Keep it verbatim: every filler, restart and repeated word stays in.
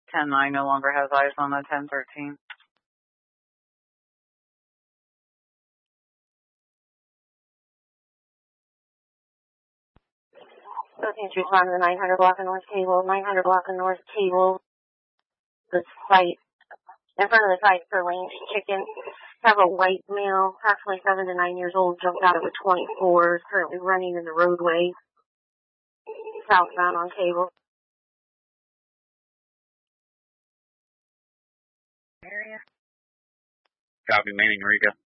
ten nine no longer has eyes on the ten thirteen. thirteen Street Farm, the nine hundred block of North Cable, nine hundred block of North Cable. The site, in front of the site for range chicken, have a white male, approximately seven to nine years old, jumped out of a twenty-four, is currently running in the roadway, southbound on Cable. Area. Copy, Manning, Rico.